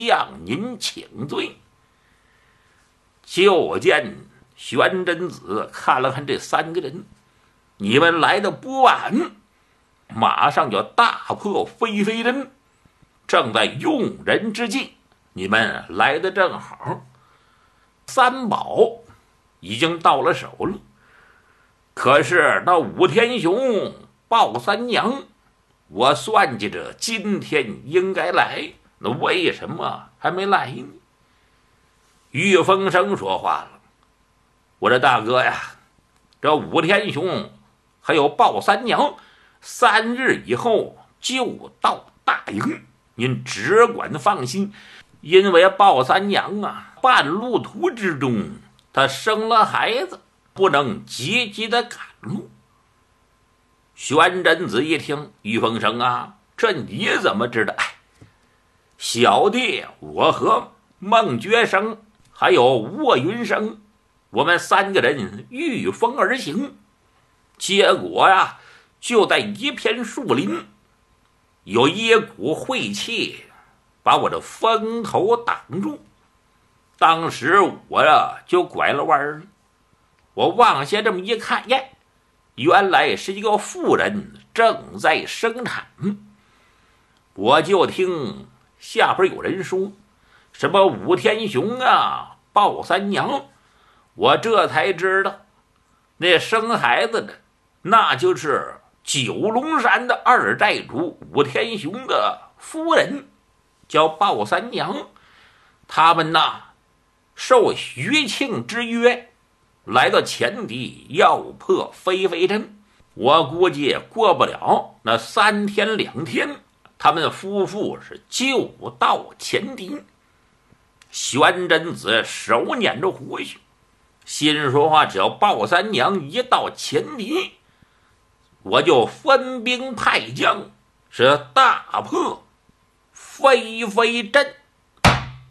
向您请罪。就见玄真子看了看这三个人，你们来的不晚，马上就大破飞飞阵，正在用人之际，你们来的正好。三宝已经到了手了，可是那武天雄、鲍三娘，我算计着今天应该来，那为什么还没来呢？玉风生说话了：“我这大哥呀，这武天雄还有鲍三娘3日以后就到大营，您只管放心。因为鲍三娘啊，半路途之中她生了孩子，不能急的赶路。”玄真子一听，玉风生啊，这你怎么知道？小弟我和孟觉生还有卧云生，我们3个人御风而行，结果呀，就在一片树林，有一股晦气把我的风头挡住。当时我呀就拐了弯儿，我往下这么一看，耶，原来是一个妇人正在生产。我就听下边有人说什么武天雄啊，鲍三娘，我这才知道那生孩子的那就是九龙山的2寨主武天雄的夫人，叫鲍三娘。他们呐受徐庆之约来到前敌，要破飞飞阵。我估计过不了那3天2天，他们夫妇是就到前敌。玄真子手捻着胡须，心说话，只要鲍三娘一到前敌，我就分兵派将，是大破飞飞阵。